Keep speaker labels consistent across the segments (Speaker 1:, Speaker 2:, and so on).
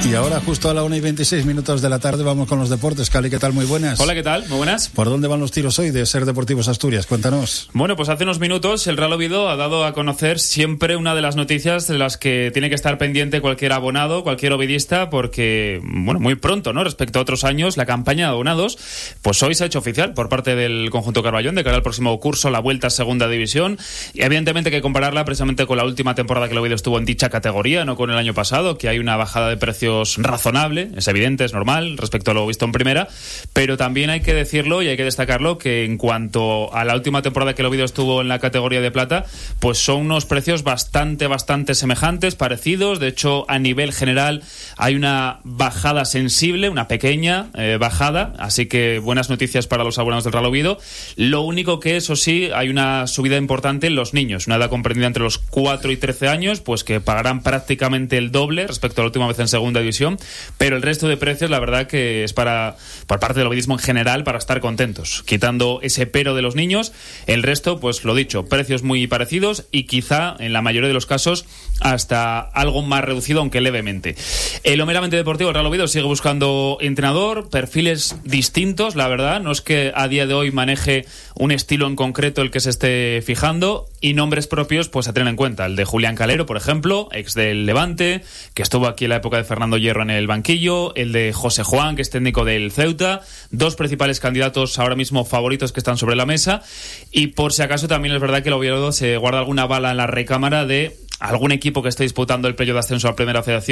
Speaker 1: Y ahora, justo a la 1:26 de la tarde, vamos con los deportes. Cali, ¿qué tal? Muy buenas.
Speaker 2: Hola, ¿qué tal? Muy buenas.
Speaker 1: ¿Por dónde van los tiros hoy de Ser Deportivos Asturias? Cuéntanos.
Speaker 2: Bueno, pues hace unos minutos el Real Oviedo ha dado a conocer siempre una de las noticias de las que tiene que estar pendiente cualquier abonado, cualquier ovidista, porque, bueno, muy pronto, ¿no? Respecto a otros años, la campaña de abonados, pues hoy se ha hecho oficial por parte del conjunto Carballón de cara al próximo curso, la vuelta a Segunda División. Y evidentemente hay que compararla precisamente con la última temporada que el Oviedo estuvo en dicha categoría, no con el año pasado, que hay una bajada de precios razonable, es evidente, es normal respecto a lo visto en primera, pero también hay que decirlo y hay que destacarlo que en cuanto a la última temporada que el Oviedo estuvo en la categoría de plata, pues son unos precios bastante semejantes, parecidos. De hecho, a nivel general hay una bajada sensible, una pequeña bajada, así que buenas noticias para los abonados del Real Oviedo. Lo único que, eso sí, hay una subida importante en los niños, una edad comprendida entre los 4 y 13 años, pues que pagarán prácticamente el doble respecto a la última vez en Segunda División, pero el resto de precios, la verdad que es por parte del ovidismo en general, para estar contentos. Quitando ese pero de los niños, el resto, pues lo dicho, precios muy parecidos y quizá, en la mayoría de los casos, hasta algo más reducido, aunque levemente. En lo meramente deportivo, el Real Oviedo sigue buscando entrenador, perfiles distintos, la verdad. No es que a día de hoy maneje un estilo en concreto el que se esté fijando, y nombres propios, pues a tener en cuenta. El de Julián Calero, por ejemplo, ex del Levante, que estuvo aquí en la época de Fernando Hierro en el banquillo. El de José Juan, que es técnico del Ceuta. Dos principales candidatos ahora mismo favoritos que están sobre la mesa. Y por si acaso también es verdad que el Oviedo se guarda alguna bala en la recámara de algún equipo que esté disputando el playoff de ascenso a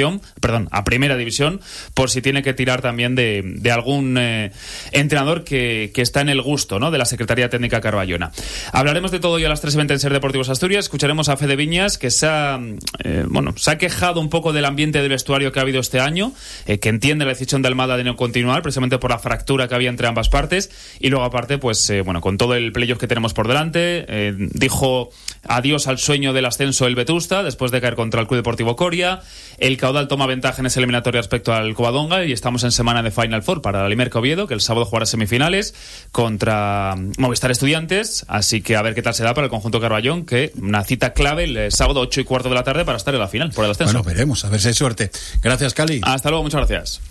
Speaker 2: Primera División, por si tiene que tirar también de algún entrenador que está en el gusto, ¿no?, de la Secretaría Técnica carballona. Hablaremos de todo hoy a las 3:20 en Ser Deportivos Asturias. Escucharemos a Fede Viñas, que se ha quejado un poco del ambiente del vestuario que ha habido este año, que entiende la decisión de Almada de no continuar, precisamente por la fractura que había entre ambas partes, y luego aparte, pues con todo el playoff que tenemos por delante, dijo adiós al sueño del ascenso el Vetusta, después de caer contra el Club Deportivo Coria. El caudal toma ventaja en esa eliminatoria respecto al Covadonga, y estamos en semana de Final Four para el Limerca Oviedo, que el sábado jugará semifinales contra Movistar Estudiantes, así que a ver qué tal se da para el conjunto Carballón, que una cita clave el sábado 8:15 de la tarde para estar en la final por el ascenso.
Speaker 1: Bueno, veremos, a ver si hay suerte. Gracias, Cali.
Speaker 2: Hasta luego, muchas gracias.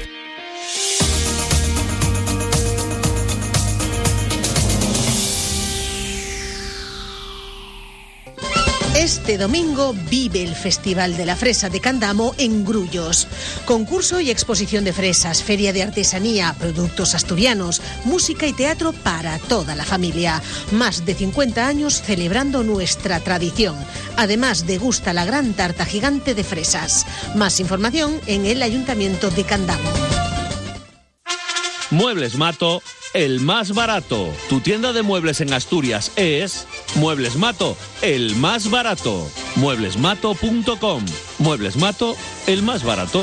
Speaker 3: Este domingo vive el Festival de la Fresa de Candamo en Grullos. Concurso y exposición de fresas, feria de artesanía, productos asturianos, música y teatro para toda la familia. Más de 50 años celebrando nuestra tradición. Además, degusta la gran tarta gigante de fresas. Más información en el Ayuntamiento de Candamo.
Speaker 4: Muebles Mato, el más barato. Tu tienda de muebles en Asturias es Muebles Mato, el más barato. Mueblesmato.com. Muebles Mato, el más barato.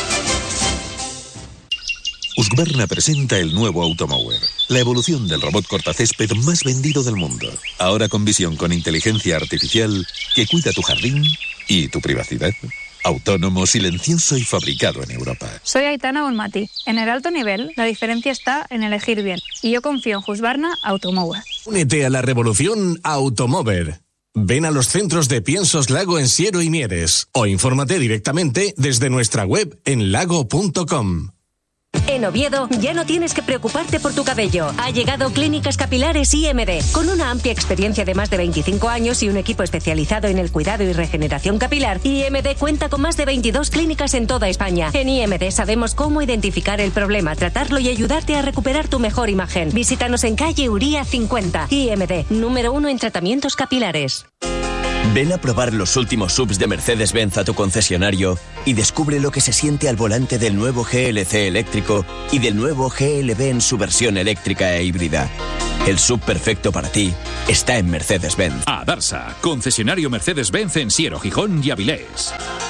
Speaker 5: Husqvarna presenta el nuevo Automower, la evolución del robot cortacésped más vendido del mundo. Ahora con visión con inteligencia artificial que cuida tu jardín y tu privacidad. Autónomo, silencioso y fabricado en Europa.
Speaker 6: Soy Aitana Bonmati. En el alto nivel, la diferencia está en elegir bien. Y yo confío en Husqvarna Automower.
Speaker 7: Únete a la revolución Automover. Ven a los centros de Piensos Lago en Siero y Mieres o infórmate directamente desde nuestra web en lago.com.
Speaker 8: En Oviedo ya no tienes que preocuparte por tu cabello. Ha llegado Clínicas Capilares IMD. Con una amplia experiencia de más de 25 años y un equipo especializado en el cuidado y regeneración capilar, IMD cuenta con más de 22 clínicas en toda España. En IMD sabemos cómo identificar el problema, tratarlo y ayudarte a recuperar tu mejor imagen. Visítanos en calle Uría 50. IMD, número 1 en tratamientos capilares.
Speaker 9: Ven a probar los últimos SUVs de Mercedes-Benz a tu concesionario y descubre lo que se siente al volante del nuevo GLC eléctrico y del nuevo GLB en su versión eléctrica e híbrida. El SUV perfecto para ti está en Mercedes-Benz.
Speaker 10: Adarsa, concesionario Mercedes-Benz en Siero, Gijón y Avilés.